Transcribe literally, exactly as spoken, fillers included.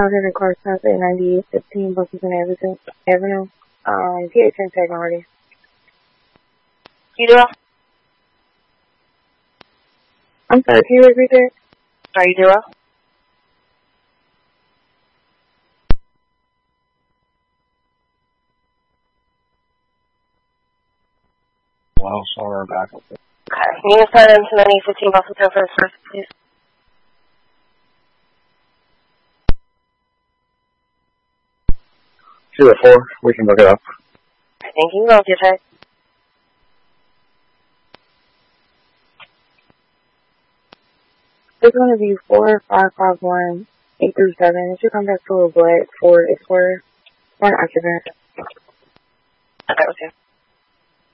wanted a car stop at ninety-eight fifteen Buffington Avenue. Avenue. Um, get ten second already. You do? I'm sorry, can you repeat that? Are you do? Well, sorry about it. Okay. Can you start into ninety-eight fifteen Buffington for the first, please? Two or four, we can look it up. Thank you. Go with your check. It's going to be four five five one eight three seven. It should come back to a black Ford Explorer for an occupant.